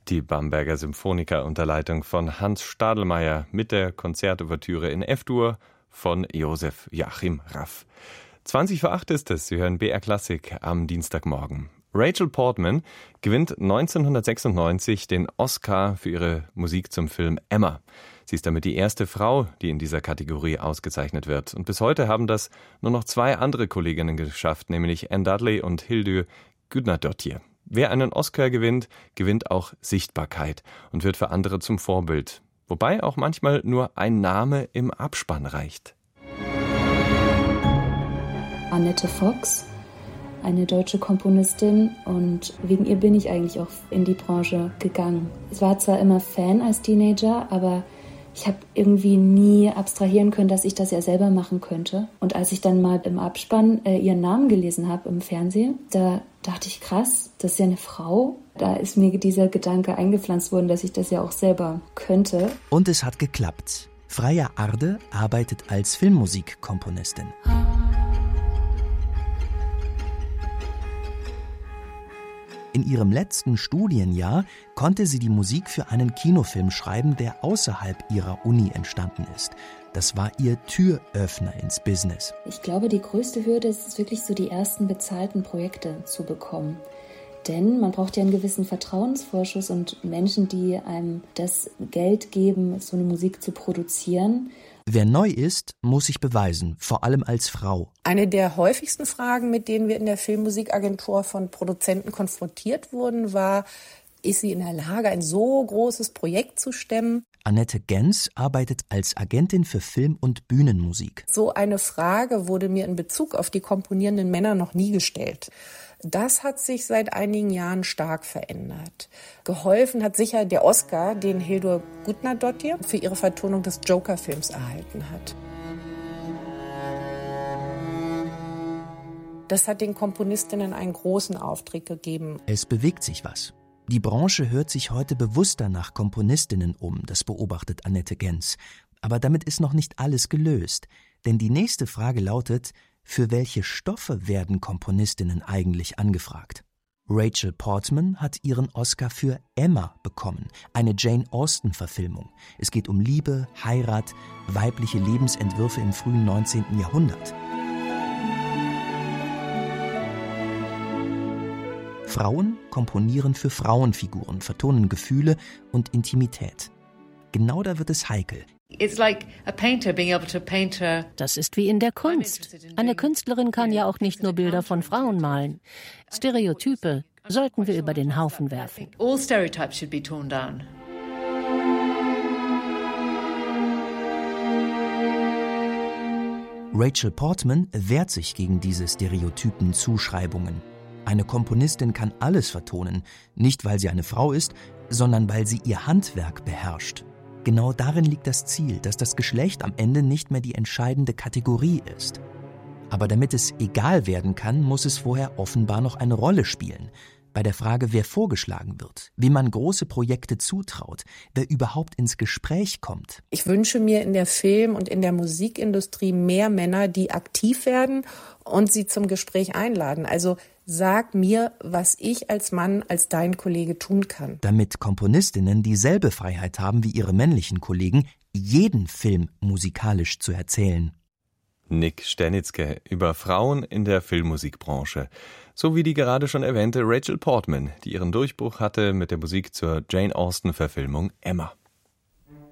Die Bamberger Symphoniker unter Leitung von Hans Stadelmeier mit der Konzertouvertüre in F-Dur von Josef Joachim Raff. 7:20 ist es, Sie hören BR Klassik am Dienstagmorgen. Rachel Portman gewinnt 1996 den Oscar für ihre Musik zum Film Emma. Sie ist damit die erste Frau, die in dieser Kategorie ausgezeichnet wird. Und bis heute haben das nur noch 2 andere Kolleginnen geschafft, nämlich Anne Dudley und Hildur Guðnadóttir. Wer einen Oscar gewinnt, gewinnt auch Sichtbarkeit und wird für andere zum Vorbild. Wobei auch manchmal nur ein Name im Abspann reicht. Annette Fox, eine deutsche Komponistin, und wegen ihr bin ich eigentlich auch in die Branche gegangen. Ich war zwar immer Fan als Teenager, aber ich habe irgendwie nie abstrahieren können, dass ich das ja selber machen könnte. Und als ich dann mal im Abspann ihren Namen gelesen habe im Fernsehen, da dachte ich, krass, das ist ja eine Frau. Da ist mir dieser Gedanke eingepflanzt worden, dass ich das ja auch selber könnte. Und es hat geklappt. Freya Arde arbeitet als Filmmusikkomponistin. In ihrem letzten Studienjahr konnte sie die Musik für einen Kinofilm schreiben, der außerhalb ihrer Uni entstanden ist. Das war ihr Türöffner ins Business. Ich glaube, die größte Hürde ist es wirklich so, die ersten bezahlten Projekte zu bekommen. Denn man braucht ja einen gewissen Vertrauensvorschuss und Menschen, die einem das Geld geben, so eine Musik zu produzieren. Wer neu ist, muss sich beweisen, vor allem als Frau. Eine der häufigsten Fragen, mit denen wir in der Filmmusikagentur von Produzenten konfrontiert wurden, war, ist sie in der Lage, ein so großes Projekt zu stemmen? Annette Gens arbeitet als Agentin für Film- und Bühnenmusik. So eine Frage wurde mir in Bezug auf die komponierenden Männer noch nie gestellt. Das hat sich seit einigen Jahren stark verändert. Geholfen hat sicher der Oscar, den Hildur Guðnadóttir für ihre Vertonung des Joker-Films erhalten hat. Das hat den Komponistinnen einen großen Auftrieb gegeben. Es bewegt sich was. Die Branche hört sich heute bewusster nach Komponistinnen um, das beobachtet Annette Gens. Aber damit ist noch nicht alles gelöst. Denn die nächste Frage lautet, für welche Stoffe werden Komponistinnen eigentlich angefragt? Rachel Portman hat ihren Oscar für Emma bekommen, eine Jane Austen-Verfilmung. Es geht um Liebe, Heirat, weibliche Lebensentwürfe im frühen 19. Jahrhundert. Frauen komponieren für Frauenfiguren, vertonen Gefühle und Intimität. Genau da wird es heikel. Das ist wie in der Kunst. Eine Künstlerin kann ja auch nicht nur Bilder von Frauen malen. Stereotype sollten wir über den Haufen werfen. Rachel Portman wehrt sich gegen diese stereotypen Zuschreibungen. Eine Komponistin kann alles vertonen, nicht weil sie eine Frau ist, sondern weil sie ihr Handwerk beherrscht. Genau darin liegt das Ziel, dass das Geschlecht am Ende nicht mehr die entscheidende Kategorie ist. Aber damit es egal werden kann, muss es vorher offenbar noch eine Rolle spielen. Bei der Frage, wer vorgeschlagen wird, wem man große Projekte zutraut, wer überhaupt ins Gespräch kommt. Ich wünsche mir in der Film- und in der Musikindustrie mehr Männer, die aktiv werden und sie zum Gespräch einladen. Also sag mir, was ich als Mann, als dein Kollege tun kann. Damit Komponistinnen dieselbe Freiheit haben wie ihre männlichen Kollegen, jeden Film musikalisch zu erzählen. Nick Sternitzke über Frauen in der Filmmusikbranche. So wie die gerade schon erwähnte Rachel Portman, die ihren Durchbruch hatte mit der Musik zur Jane Austen-Verfilmung Emma.